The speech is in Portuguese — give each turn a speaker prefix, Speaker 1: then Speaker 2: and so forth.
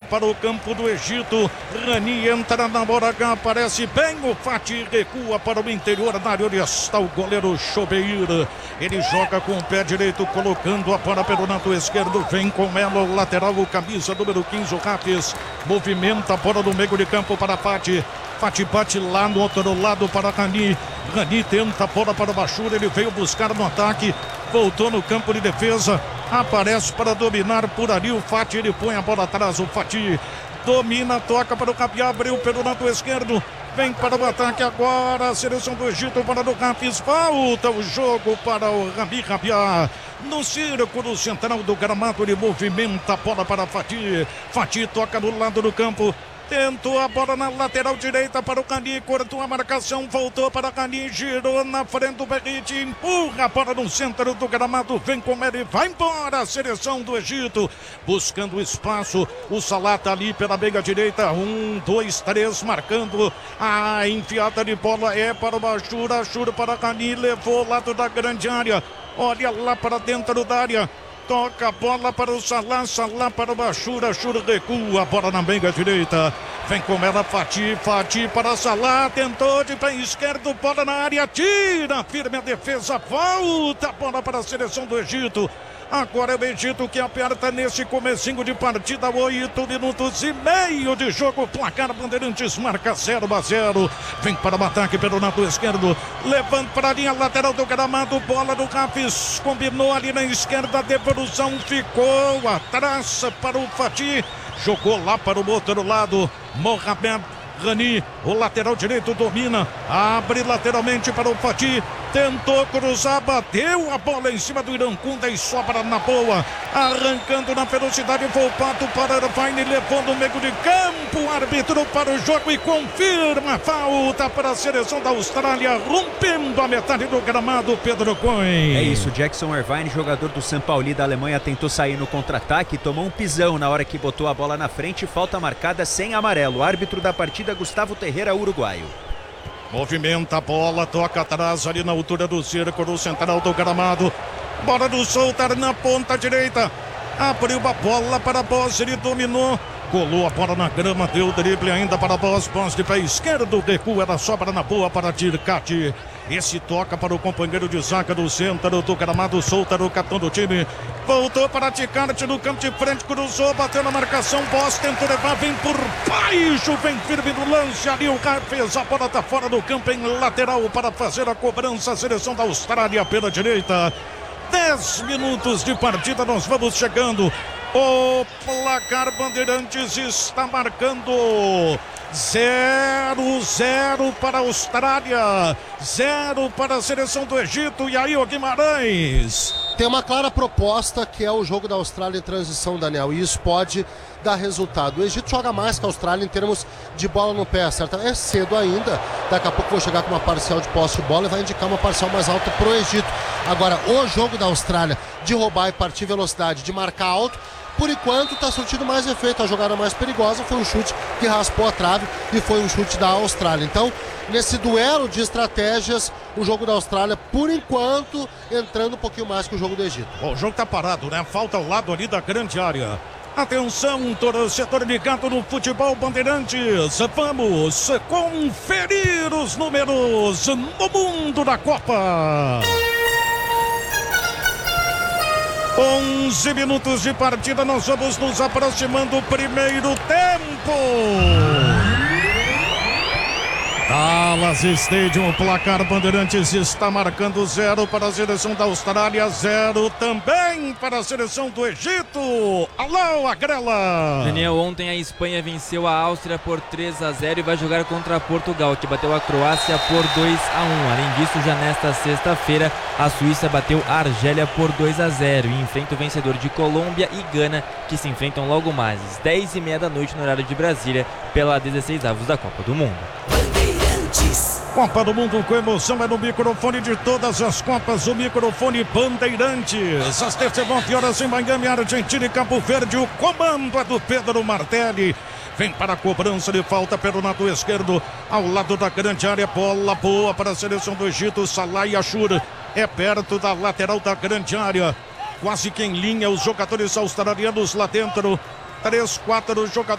Speaker 1: para o campo do Egito. Rani entra na bola H, aparece bem o Fatih, recua para o interior da área, onde está o goleiro Chobeir. Ele joga com o pé direito, colocando a bola pelo lado esquerdo, vem com ela o lateral, o camisa número 15, o Rafis, movimenta a bola no meio de campo para Fatih. Fatih bate lá no outro lado para Rani. Rani tenta a bola para o Bachur, ele veio buscar no ataque, voltou no campo de defesa, aparece para dominar por ali o Fatih, ele põe a bola atrás, o Fatih domina, toca para o Rabiá, abriu pelo lado esquerdo, vem para o ataque agora, a seleção do Egito para o Rafis, volta o jogo para o Rabiá. No círculo central do gramado, ele movimenta a bola para Fatih. Fatih toca no lado do campo, tentou a bola na lateral direita para o Rani, cortou a marcação, voltou para o Rani, girou na frente do Berrite, empurra a bola no centro do gramado, vem com ele, vai embora a seleção do Egito, buscando espaço, o Salah tá ali pela meia direita, 1, 2, 3, marcando a enfiada de bola, é para o Bachur, Achur para o Rani, levou o lado da grande área, olha lá para dentro da área, toca a bola para o Salah, Salah para o Bachur, Achur recua a bola na meia direita, vem com ela Fatih, Fatih para Salah, tentou de pé esquerdo, bola na área, tira, firme a defesa, volta a bola para a seleção do Egito. Agora é o Egito que aperta nesse comecinho de partida, 8 minutos e meio de jogo, placar Bandeirantes marca 0-0, vem para o ataque pelo lado esquerdo, levanta para a linha lateral do gramado, bola do Rafis, combinou ali na esquerda, a devolução ficou atrás para o Fatih, jogou lá para o outro lado, Mohamed Rani, o lateral direito domina, abre lateralmente para o Fatih, tentou cruzar, bateu a bola em cima do Irancunda e sobra na boa, arrancando na velocidade, voltado para Irvine, levou no meio de campo, árbitro para o jogo e confirma a falta para a seleção da Austrália, rompendo a metade do gramado, Pedro Cohen.
Speaker 2: É isso, Jackson Irvine, jogador do São Paulo da Alemanha, tentou sair no contra-ataque, tomou um pisão na hora que botou a bola na frente, falta marcada sem amarelo, árbitro da partida Gustavo Terreira, uruguaio.
Speaker 1: Movimenta a bola, toca atrás ali na altura do círculo central do gramado. Bola do Soutar na ponta direita. Abriu a bola para Boss, ele dominou. Colou a bola na grama, deu drible ainda para Boss. Boss de pé esquerdo, recua, ela sobra na boa para Tircati. Esse toca para o companheiro de zaga do centro do gramado, Soutar, o capitão do time. Voltou para Ticarte no campo de frente, cruzou, bateu na marcação, Boss tentou levar, vem por baixo, vem firme no lance, ali o cara fez, a bola está fora do campo em lateral para fazer a cobrança, a seleção da Austrália pela direita. 10 minutos de partida, nós vamos chegando. O placar Bandeirantes está marcando 0-0 para a Austrália, 0 para a seleção do Egito. E aí, o Guimarães?
Speaker 3: Tem uma clara proposta que é o jogo da Austrália em transição, Daniel, e isso pode dar resultado. O Egito joga mais que a Austrália em termos de bola no pé, certo? É cedo ainda, daqui a pouco vou chegar com uma parcial de posse de bola e vai indicar uma parcial mais alta pro Egito. Agora, o jogo da Austrália de roubar e partir velocidade, de marcar alto, por enquanto está surtindo mais efeito. A jogada mais perigosa foi um chute que raspou a trave e foi um chute da Austrália. Então, nesse duelo de estratégias, o jogo da Austrália, por enquanto, entrando um pouquinho mais que o jogo do Egito.
Speaker 1: O jogo está parado, né? Falta ao lado ali da grande área. Atenção, torcedor ligado no futebol Bandeirantes. Vamos conferir os números no mundo da Copa. 11 minutos de partida, nós vamos nos aproximando do primeiro tempo. Dallas Stadium, o placar Bandeirantes está marcando 0 para a seleção da Austrália, 0 também para a seleção do Egito. Alô, Agrela!
Speaker 4: Daniel, ontem a Espanha venceu a Áustria por 3-0 e vai jogar contra Portugal, que bateu a Croácia por 2-1. Além disso, já nesta sexta-feira, a Suíça bateu a Argélia por 2-0 e enfrenta o vencedor de Colômbia e Gana, que se enfrentam logo mais às 10h30 da noite no horário de Brasília, pela 16avos da Copa do Mundo.
Speaker 1: Copa do Mundo com emoção é no microfone de todas as Copas, o microfone Bandeirantes. Às 19h em Miami, Argentina e Cabo Verde, o comando é do Pedro Martelli. Vem para a cobrança de falta pelo lado esquerdo, ao lado da grande área, bola boa para a seleção do Egito, Salah e Achur. É perto da lateral da grande área, quase que em linha, os jogadores australianos lá dentro. 3, 4 jogadores.